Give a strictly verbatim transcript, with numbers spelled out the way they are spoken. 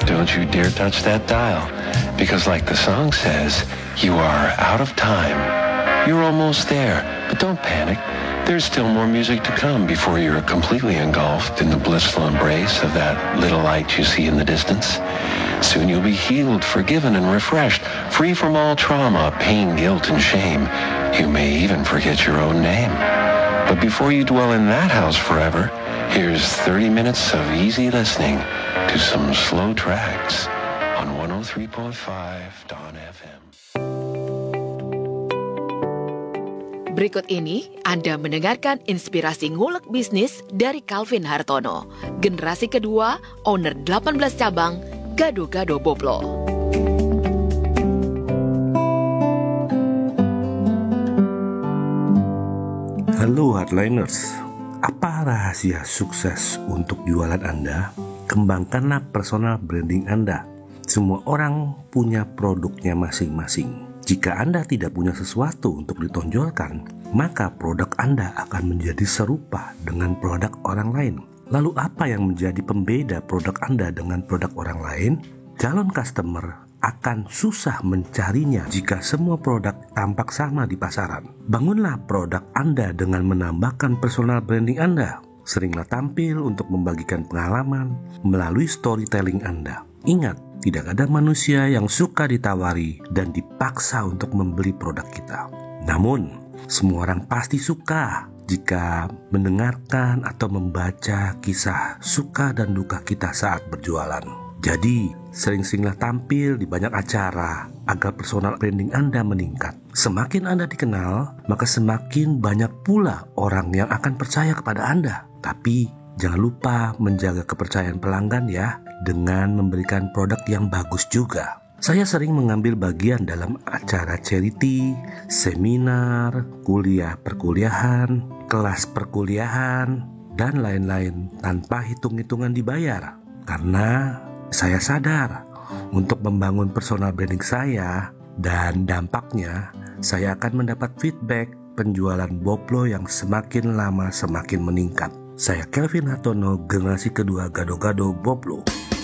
don't you dare touch that dial, because like the song says, you are out of time. You're almost there, but don't panic. There's still more music to come before you're completely engulfed in the blissful embrace of that little light you see in the distance. Soon you'll be healed, forgiven, and refreshed, free from all trauma, pain, guilt, and shame. You may even forget your own name. But before you dwell in that house forever, here's thirty minutes of easy listening to some slow tracks on one oh three point five Dawn F M. Berikut ini Anda mendengarkan inspirasi ngulek bisnis dari Calvin Hartono, generasi kedua, owner delapan belas cabang, Gado-Gado Boplo. Halo Hardliners, apa rahasia sukses untuk jualan Anda? Kembangkanlah personal branding Anda. Semua orang punya produknya masing-masing. Jika Anda tidak punya sesuatu untuk ditonjolkan, maka produk Anda akan menjadi serupa dengan produk orang lain. Lalu apa yang menjadi pembeda produk Anda dengan produk orang lain? Calon customer akan susah mencarinya jika semua produk tampak sama di pasaran. Bangunlah produk Anda dengan menambahkan personal branding Anda. Seringlah tampil untuk membagikan pengalaman melalui storytelling Anda. Ingat, tidak ada manusia yang suka ditawari dan dipaksa untuk membeli produk kita. Namun, semua orang pasti suka jika mendengarkan atau membaca kisah suka dan duka kita saat berjualan. Jadi, sering-seringlah tampil di banyak acara agar personal branding Anda meningkat. Semakin Anda dikenal, maka semakin banyak pula orang yang akan percaya kepada Anda. Tapi, jangan lupa menjaga kepercayaan pelanggan ya, dengan memberikan produk yang bagus juga. Saya sering mengambil bagian dalam acara charity, seminar, kuliah perkuliahan, kelas perkuliahan, dan lain-lain tanpa hitung-hitungan dibayar. Karena saya sadar untuk membangun personal branding saya dan dampaknya, saya akan mendapat feedback penjualan Boplo yang semakin lama semakin meningkat. Saya Calvin Hartono, generasi kedua Gado-Gado Boplo.